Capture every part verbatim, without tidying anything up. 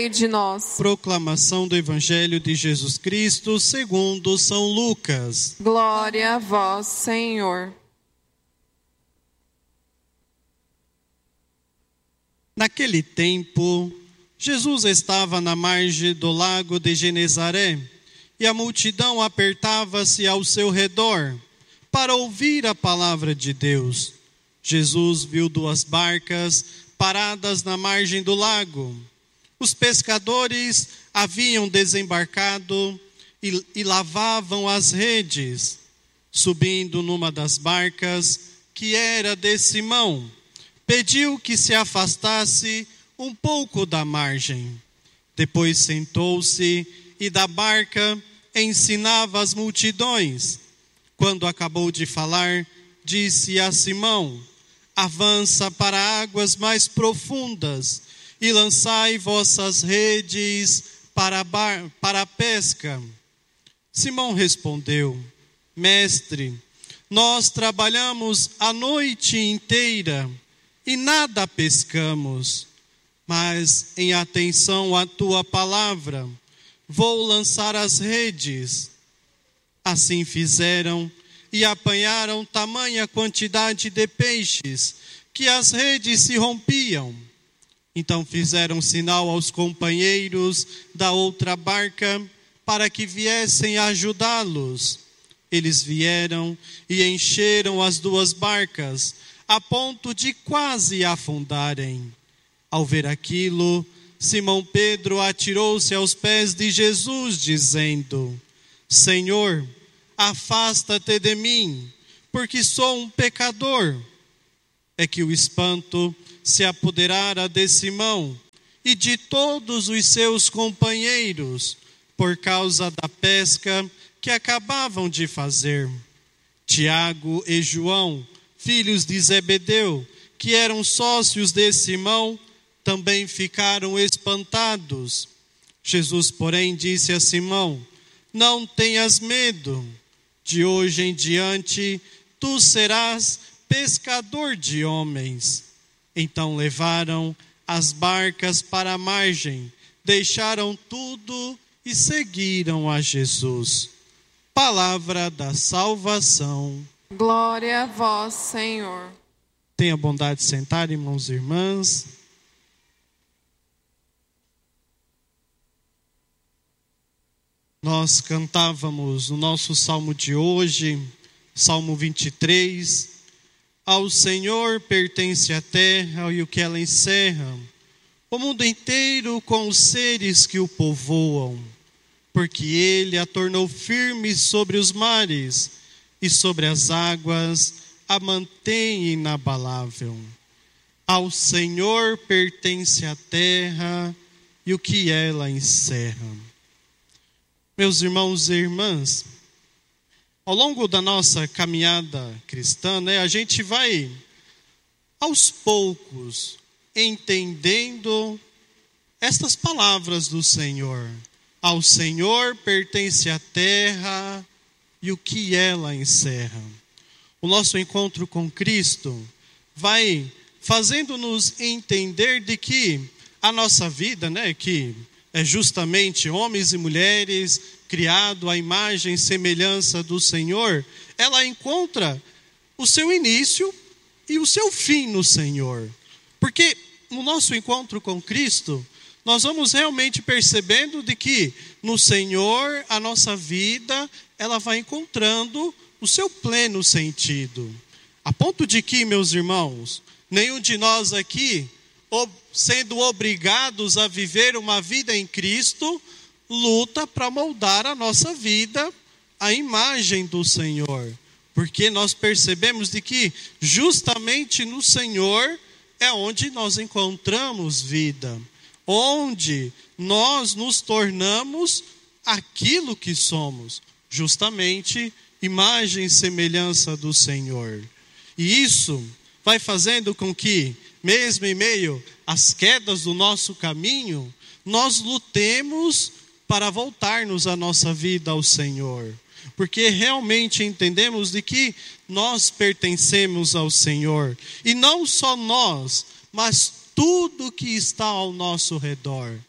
de nós. Proclamação do Evangelho de Jesus Cristo segundo São Lucas. Glória a vós, Senhor. Naquele tempo, Jesus estava na margem do lago de Genezaré, e a multidão apertava-se ao seu redor para ouvir a palavra de Deus. Jesus viu duas barcas paradas na margem do lago. Os pescadores haviam desembarcado e, e lavavam as redes. Subindo numa das barcas, que era de Simão, pediu que se afastasse um pouco da margem. Depois sentou-se e da barca ensinava as multidões. Quando acabou de falar, disse a Simão: avança para águas mais profundas e lançai vossas redes para a, bar, para a pesca. Simão respondeu: Mestre, nós trabalhamos a noite inteira e nada pescamos, mas em atenção à tua palavra, vou lançar as redes. Assim fizeram e apanharam tamanha quantidade de peixes que as redes se rompiam. Então fizeram sinal aos companheiros da outra barca para que viessem ajudá-los. Eles vieram e encheram as duas barcas, a ponto de quase afundarem. Ao ver aquilo, Simão Pedro atirou-se aos pés de Jesus, dizendo: Senhor, afasta-te de mim, porque sou um pecador. É que o espanto se apoderara de Simão e de todos os seus companheiros, por causa da pesca que acabavam de fazer. Tiago e João, filhos de Zebedeu, que eram sócios de Simão, também ficaram espantados. Jesus, porém, disse a Simão: não tenhas medo, de hoje em diante tu serás pescador de homens. Então levaram as barcas para a margem, deixaram tudo e seguiram a Jesus. Palavra da salvação. Glória a vós, Senhor. Tenha bondade de sentar, irmãos e irmãs. Nós cantávamos o nosso salmo de hoje, Salmo vinte e três. Ao Senhor pertence a terra e o que ela encerra, o mundo inteiro com os seres que o povoam, porque Ele a tornou firme sobre os mares e sobre as águas a mantém inabalável. Ao Senhor pertence a terra e o que ela encerra. Meus irmãos e irmãs, ao longo da nossa caminhada cristã, né, a gente vai, aos poucos, entendendo estas palavras do Senhor. Ao Senhor pertence a terra e o que ela encerra. O nosso encontro com Cristo vai fazendo-nos entender de que a nossa vida, né, que é justamente homens e mulheres criados à imagem e semelhança do Senhor, ela encontra o seu início e o seu fim no Senhor. Porque no nosso encontro com Cristo, nós vamos realmente percebendo de que no Senhor a nossa vida, ela vai encontrando o seu pleno sentido. A ponto de que, meus irmãos, nenhum de nós aqui, sendo obrigados a viver uma vida em Cristo, luta para moldar a nossa vida à imagem do Senhor. Porque nós percebemos de que justamente no Senhor é onde nós encontramos vida, onde nós nos tornamos aquilo que somos, justamente imagem e semelhança do Senhor. E isso vai fazendo com que, mesmo em meio às quedas do nosso caminho, nós lutemos para voltarmos a nossa vida ao Senhor. Porque realmente entendemos de que nós pertencemos ao Senhor. E não só nós, mas tudo que está ao nosso redor.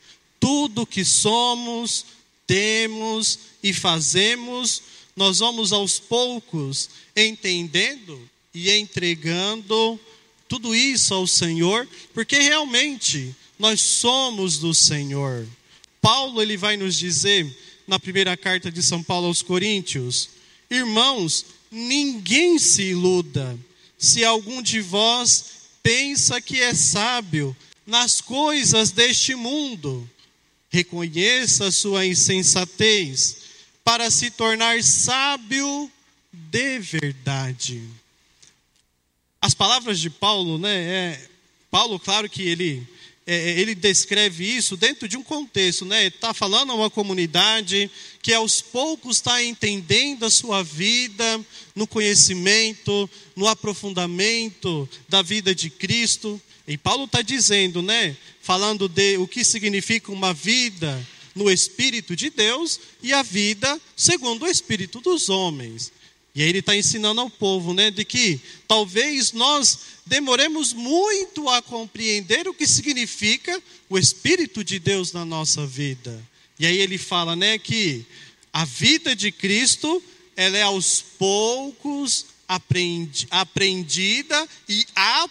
tudo que somos, temos e fazemos, nós vamos aos poucos entendendo e entregando tudo isso ao Senhor, porque realmente nós somos do Senhor. Paulo, ele vai nos dizer na primeira carta de São Paulo aos Coríntios: irmãos, ninguém se iluda. Se algum de vós pensa que é sábio nas coisas deste mundo, reconheça a sua insensatez para se tornar sábio de verdade. As palavras de Paulo, né? É, Paulo, claro que ele, é, ele descreve isso dentro de um contexto, né? Ele está falando a uma comunidade que aos poucos está entendendo a sua vida no conhecimento, no aprofundamento da vida de Cristo. E Paulo está dizendo, né? Falando de o que significa uma vida no Espírito de Deus e a vida segundo o Espírito dos homens. E aí ele está ensinando ao povo, né, de que talvez nós demoremos muito a compreender o que significa o Espírito de Deus na nossa vida. E aí ele fala, né, que a vida de Cristo, ela é aos poucos aprendi, aprendida e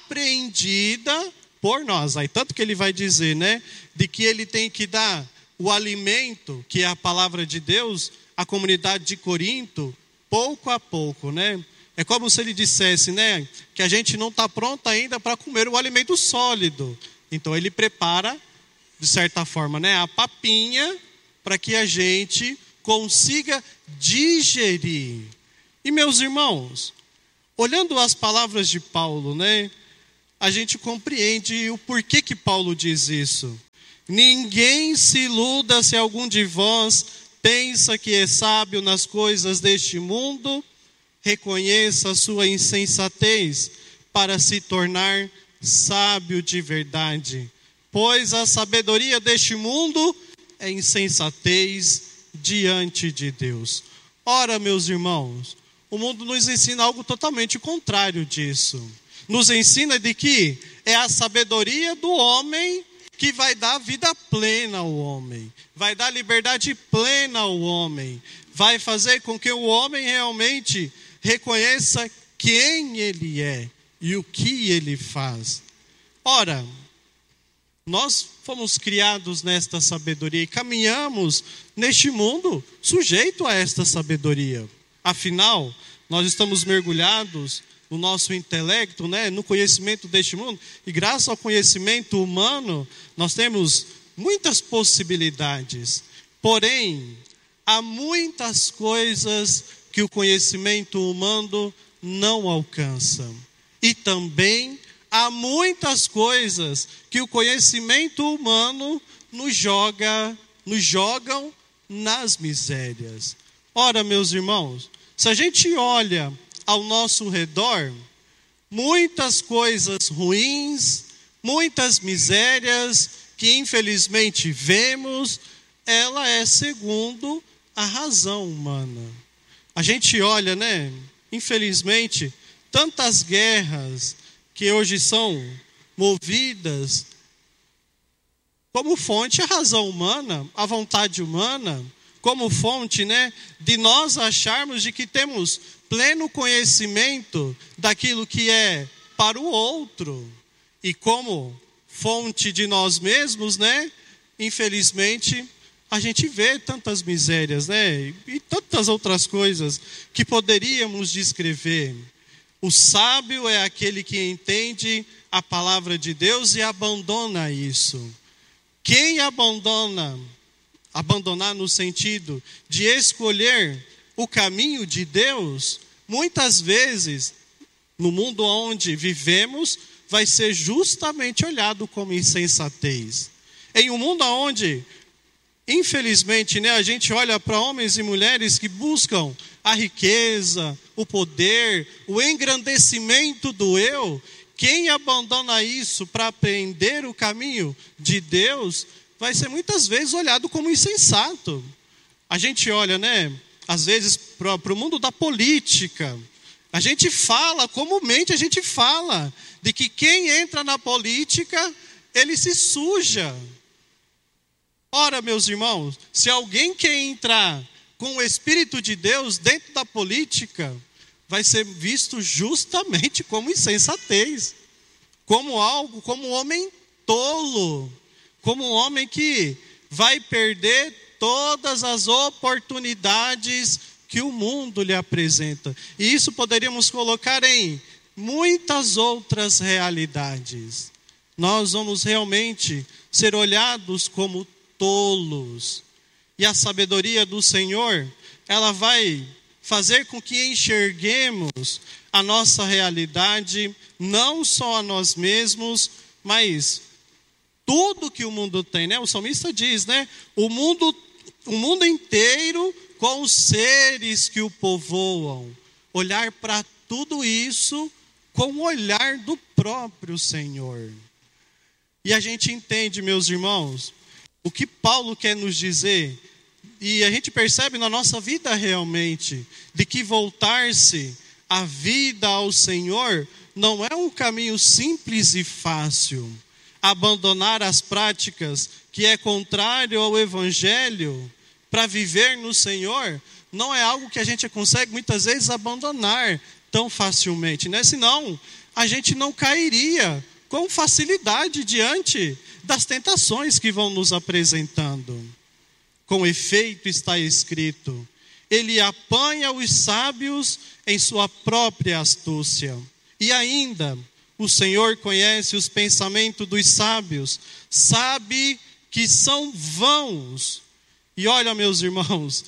apreendida por nós. Aí tanto que ele vai dizer, né, de que ele tem que dar o alimento, que é a palavra de Deus, à comunidade de Corinto, pouco a pouco, né? É como se ele dissesse, né, que a gente não está pronto ainda para comer o alimento sólido. Então ele prepara, de certa forma, né, a papinha para que a gente consiga digerir. E meus irmãos, olhando as palavras de Paulo, né, a gente compreende o porquê que Paulo diz isso. Ninguém se iluda se algum de vós pensa que é sábio nas coisas deste mundo, reconheça a sua insensatez para se tornar sábio de verdade. Pois a sabedoria deste mundo é insensatez diante de Deus. Ora, meus irmãos, o mundo nos ensina algo totalmente contrário disso. Nos ensina de que é a sabedoria do homem que vai dar vida plena ao homem, vai dar liberdade plena ao homem, vai fazer com que o homem realmente reconheça quem ele é e o que ele faz. Ora, nós fomos criados nesta sabedoria e caminhamos neste mundo sujeito a esta sabedoria. Afinal, nós estamos mergulhados no nosso intelecto, né, no conhecimento deste mundo, e graças ao conhecimento humano, nós temos muitas possibilidades. Porém, há muitas coisas que o conhecimento humano não alcança. E também há muitas coisas que o conhecimento humano nos joga, nos jogam nas misérias. Ora, meus irmãos, se a gente olha ao nosso redor, muitas coisas ruins, muitas misérias que infelizmente vemos, ela é segundo a razão humana. A gente olha, né, infelizmente, tantas guerras que hoje são movidas como fonte a razão humana, a vontade humana, como fonte, né, de nós acharmos de que temos pleno conhecimento daquilo que é para o outro. E como fonte de nós mesmos, né, infelizmente, a gente vê tantas misérias, né, e tantas outras coisas que poderíamos descrever. O sábio é aquele que entende a palavra de Deus e abandona isso. Quem abandona, abandonar no sentido de escolher o caminho de Deus, muitas vezes, no mundo onde vivemos, vai ser justamente olhado como insensatez. Em um mundo onde, infelizmente, né, a gente olha para homens e mulheres que buscam a riqueza, o poder, o engrandecimento do eu, quem abandona isso para aprender o caminho de Deus, vai ser muitas vezes olhado como insensato. A gente olha, né, às vezes para o mundo da política, a gente fala, comumente a gente fala, de que quem entra na política, ele se suja. Ora, meus irmãos, se alguém quer entrar com o Espírito de Deus dentro da política, vai ser visto justamente como insensatez, como algo, como um homem tolo, como um homem que vai perder todas as oportunidades que o mundo lhe apresenta. E isso poderíamos colocar em muitas outras realidades. Nós vamos realmente ser olhados como tolos. E a sabedoria do Senhor, ela vai fazer com que enxerguemos a nossa realidade, não só a nós mesmos, mas tudo que o mundo tem, né? O salmista diz, né? O mundo, o mundo inteiro com os seres que o povoam. Olhar para tudo isso com o olhar do próprio Senhor. E a gente entende, meus irmãos, o que Paulo quer nos dizer. E a gente percebe na nossa vida realmente, de que voltar-se a vida ao Senhor não é um caminho simples e fácil. Abandonar as práticas que é contrário ao Evangelho para viver no Senhor não é algo que a gente consegue muitas vezes abandonar tão facilmente, né? Senão a gente não cairia com facilidade diante das tentações que vão nos apresentando. Com efeito está escrito: ele apanha os sábios em sua própria astúcia. E ainda, o Senhor conhece os pensamentos dos sábios, sabe que são vãos. E olha, meus irmãos,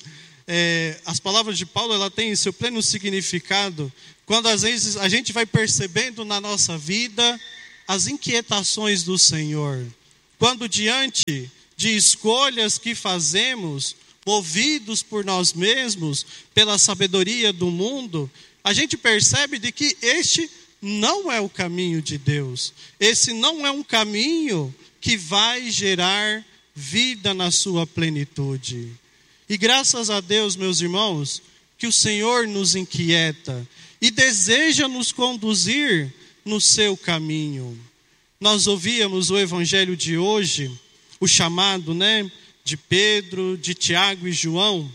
é, as palavras de Paulo, ela tem seu pleno significado, quando às vezes a gente vai percebendo na nossa vida as inquietações do Senhor. Quando diante de escolhas que fazemos, movidos por nós mesmos, pela sabedoria do mundo, a gente percebe de que este não é o caminho de Deus. Esse não é um caminho que vai gerar vida na sua plenitude. E graças a Deus, meus irmãos, que o Senhor nos inquieta e deseja nos conduzir no seu caminho. Nós ouvíamos o evangelho de hoje, o chamado, né, de Pedro, de Tiago e João.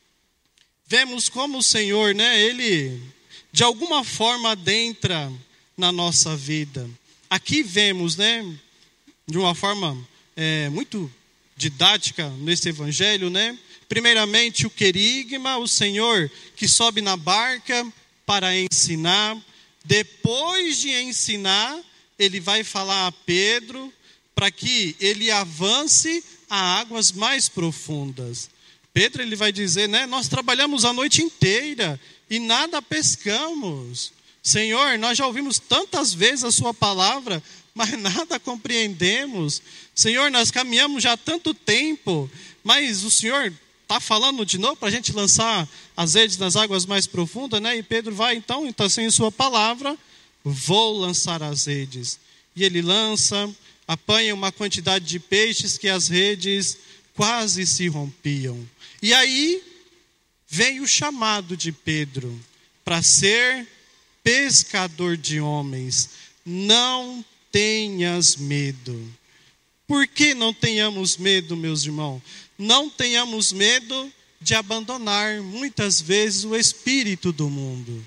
Vemos como o Senhor, né, ele de alguma forma adentra na nossa vida. Aqui vemos, né, de uma forma é, muito didática nesse evangelho, né, primeiramente o querigma, o Senhor que sobe na barca para ensinar. Depois de ensinar, ele vai falar a Pedro para que ele avance a águas mais profundas. Pedro, ele vai dizer, né, nós trabalhamos a noite inteira e nada pescamos. Senhor, nós já ouvimos tantas vezes a sua palavra, mas nada compreendemos. Senhor, nós caminhamos já há tanto tempo, mas o Senhor está falando de novo para a gente lançar as redes nas águas mais profundas, né? E Pedro vai, então, então sem sua palavra, vou lançar as redes. E ele lança, apanha uma quantidade de peixes que as redes quase se rompiam. E aí vem o chamado de Pedro para ser pescador de homens. Não tenhas medo. Por que não tenhamos medo, meus irmãos? Não tenhamos medo de abandonar muitas vezes o espírito do mundo.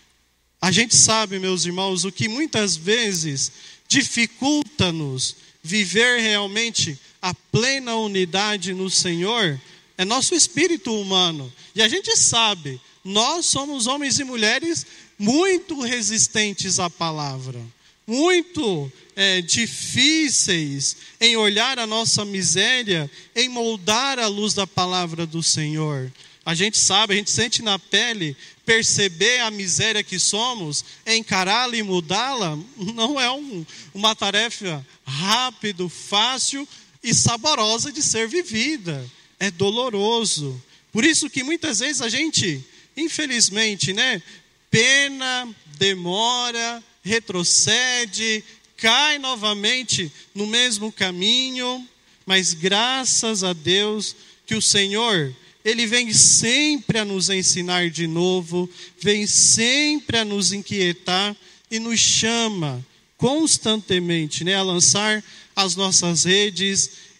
A gente sabe, meus irmãos, o que muitas vezes dificulta-nos viver realmente a plena unidade no Senhor é nosso espírito humano. E a gente sabe, nós somos homens e mulheres muito resistentes à palavra, muito é, difíceis em olhar a nossa miséria, em moldar a luz da palavra do Senhor. A gente sabe, a gente sente na pele, perceber a miséria que somos, encará-la e mudá-la, não é um, uma tarefa rápida, fácil e saborosa de ser vivida. É doloroso. Por isso que muitas vezes a gente, infelizmente, né, pena, demora, retrocede, cai novamente no mesmo caminho, mas graças a Deus que o Senhor, Ele vem sempre a nos ensinar de novo, vem sempre a nos inquietar e nos chama constantemente, né, a lançar as nossas redes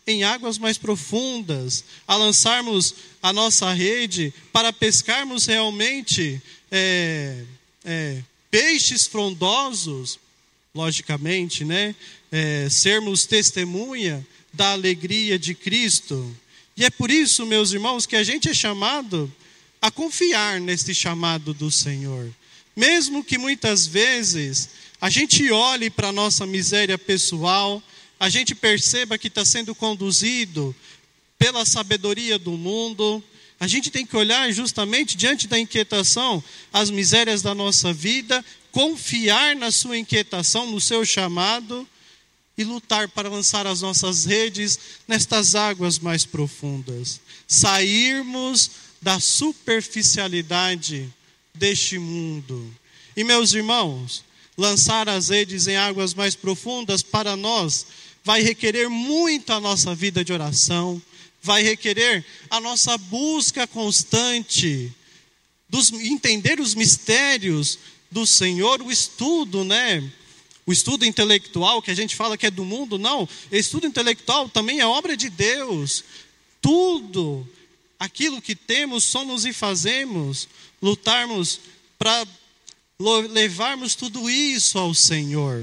em águas mais profundas, a lançarmos a nossa rede para pescarmos realmente é, é, peixes frondosos, logicamente, né? É, sermos testemunha da alegria de Cristo. E é por isso, meus irmãos, que a gente é chamado a confiar neste chamado do Senhor. Mesmo que muitas vezes a gente olhe para a nossa miséria pessoal, a gente perceba que está sendo conduzido pela sabedoria do mundo, a gente tem que olhar justamente diante da inquietação, as misérias da nossa vida, confiar na sua inquietação, no seu chamado, e lutar para lançar as nossas redes nestas águas mais profundas. Sairmos da superficialidade deste mundo. E, meus irmãos, lançar as redes em águas mais profundas para nós vai requerer muito a nossa vida de oração, vai requerer a nossa busca constante, dos, entender os mistérios do Senhor, o estudo, né? O estudo intelectual, que a gente fala que é do mundo, não. O estudo intelectual também é obra de Deus. Tudo aquilo que temos, somos e fazemos, lutarmos para levarmos tudo isso ao Senhor.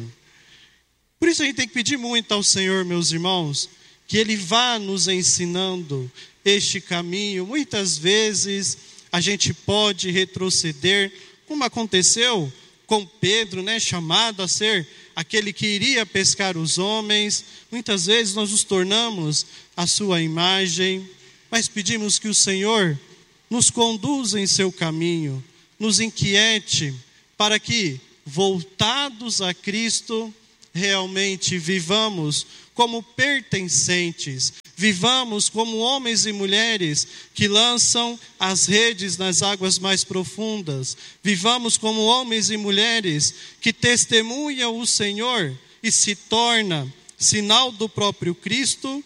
Por isso a gente tem que pedir muito ao Senhor, meus irmãos, que Ele vá nos ensinando este caminho. Muitas vezes a gente pode retroceder, como aconteceu com Pedro, né, chamado a ser aquele que iria pescar os homens. Muitas vezes nós nos tornamos a sua imagem, mas pedimos que o Senhor nos conduza em seu caminho, nos inquiete, para que, voltados a Cristo, realmente vivamos como pertencentes, vivamos como homens e mulheres que lançam as redes nas águas mais profundas, vivamos como homens e mulheres que testemunham o Senhor e se torna sinal do próprio Cristo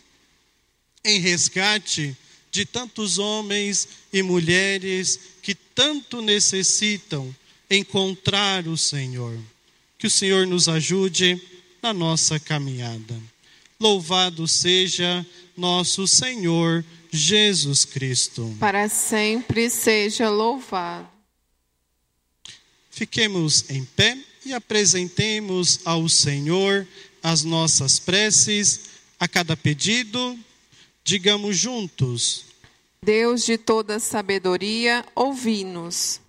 em resgate de tantos homens e mulheres que tanto necessitam encontrar o Senhor. Que o Senhor nos ajude na nossa caminhada. Louvado seja nosso Senhor Jesus Cristo. Para sempre seja louvado. Fiquemos em pé e apresentemos ao Senhor as nossas preces. A cada pedido, digamos juntos: Deus de toda sabedoria, ouvi-nos.